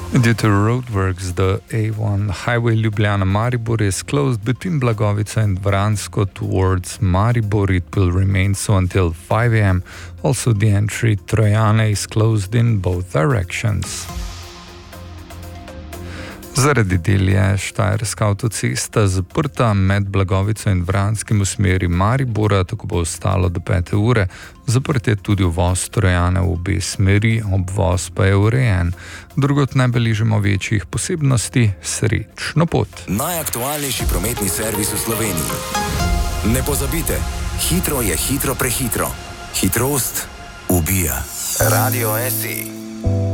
Due to roadworks, the A1 highway Ljubljana-Maribor is closed between Blagovica and Vransko towards Maribor. It will remain so until 5 a.m. Also, the entry Trojane is closed in both directions. Zaradi del je Štajerska avtocesta zaprta med Blagovico in Vranskim v smeri Maribora, tako bo ostalo do 5. ure. Zaprt je tudi uvoz Trojane v obe smeri, obvoz pa je urejen. Drugot ne beležimo večjih posebnosti, srečno pot. Najaktualnejši prometni servis v Sloveniji. Ne pozabite, hitro je hitro prehitro. Hitrost ubija. Radio SE.